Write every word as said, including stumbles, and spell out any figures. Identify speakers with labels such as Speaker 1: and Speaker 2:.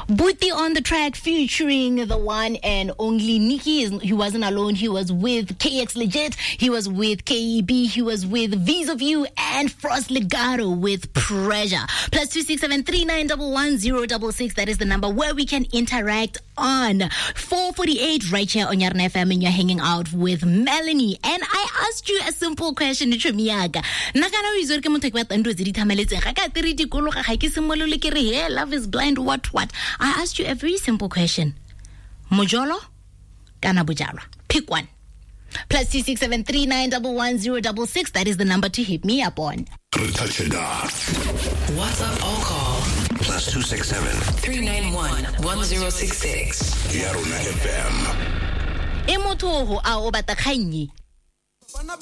Speaker 1: Booty on the track featuring the one and only Nikki. He wasn't alone. He was with K X Legit. He was with K E B. He was with V's of You and Frost Legato with Pressure. Plus two six seven three nine one one zero six six. That is the number where we can interact on four forty-eight right here on Yarna F M, and you're hanging out with Melanie. And I asked you a simple question. Love is blind, what, what? I asked you a very simple question. Mojolo, kana bujara. Pick one. Plus two six seven three nine one one zero six six. That is the number to hit me up on.
Speaker 2: WhatsApp or call. Plus two six seven three nine one one zero six six. Yarona F M.
Speaker 1: Emoto ho a o bata khanyi.